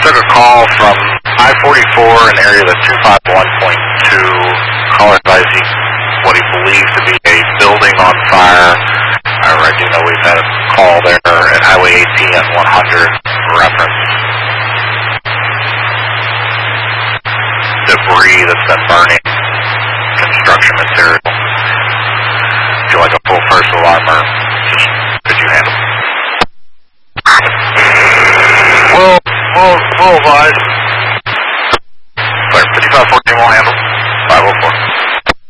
took a call from I-44 in the area of 251.2. Caller advising what he believed to be a building on fire. However, I do know we've had a call there at Highway 18 and 100 reference debris that's been burning construction material.